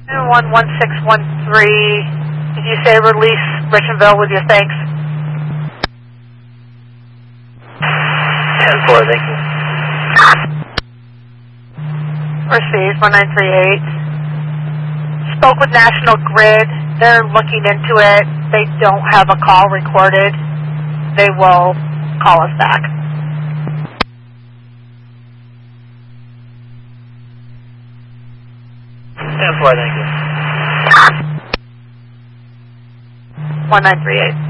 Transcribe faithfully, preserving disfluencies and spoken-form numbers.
one one six one three, did you say release Richardville with your thanks? ten four, thank you. Received, one nine three eight. Spoke with National Grid. They're looking into it. They don't have a call recorded. They will call us back. ten four, thank you. one nine three eight.